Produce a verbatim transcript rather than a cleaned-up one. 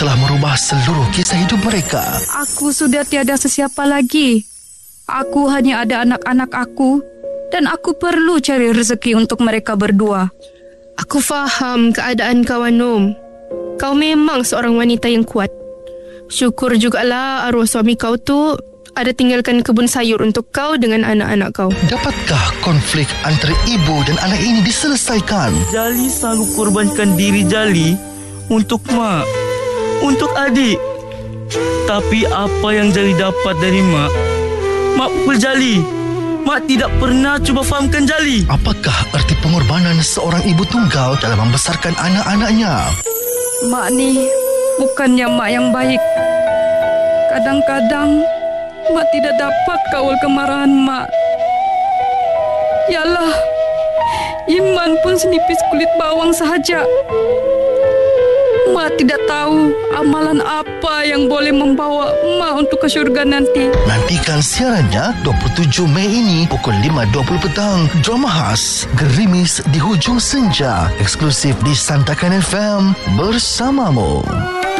telah merubah seluruh kisah hidup mereka. Aku sudah tiada sesiapa lagi. Aku hanya ada anak-anak aku dan aku perlu cari rezeki untuk mereka berdua. Aku faham keadaan kau, Anum. Kau memang seorang wanita yang kuat. Syukur jugalah arwah suami kau tu ada tinggalkan kebun sayur untuk kau dengan anak-anak kau. Dapatkah konflik antara ibu dan anak ini diselesaikan? Jali sanggup korbankan diri Jali untuk mak, untuk adik. Tapi apa yang Jali dapat dari mak? Mak pukul Jali. Mak tidak pernah cuba fahamkan Jali. Apakah erti pengorbanan seorang ibu tunggal dalam membesarkan anak-anaknya? Mak ni bukannya mak yang baik. Kadang-kadang mak tidak dapat kawal kemarahan mak. Yalah, iman pun senipis kulit bawang sahaja. Mak tidak tahu amalan apa yang boleh membawa mak untuk ke syurga nanti. Nantikan siarannya dua puluh tujuh Mei ini pukul lima dua puluh petang. Drama khas Gerimis di Hujung Senja, eksklusif di Santakan F M bersamamu.